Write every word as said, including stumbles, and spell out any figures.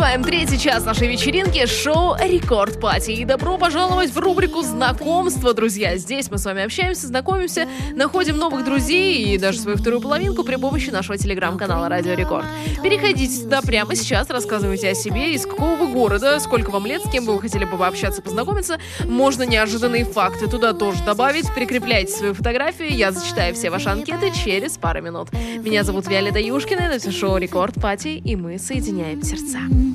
Открываем третий час нашей вечеринки, шоу «Рекорд Пати». И добро пожаловать в рубрику «Знакомство», друзья. Здесь мы с вами общаемся, знакомимся, находим новых друзей и даже свою вторую половинку при помощи нашего телеграм-канала «Радио Рекорд». Переходите сюда прямо сейчас, рассказывайте о себе, из какого вы города, сколько вам лет, с кем бы вы хотели бы пообщаться, познакомиться. Можно неожиданные факты туда тоже добавить. Прикрепляйте свою фотографию, я зачитаю все ваши анкеты через пару минут. Меня зовут Виолетта Юшкина, это шоу «Рекорд Пати», и мы соединяем сердца.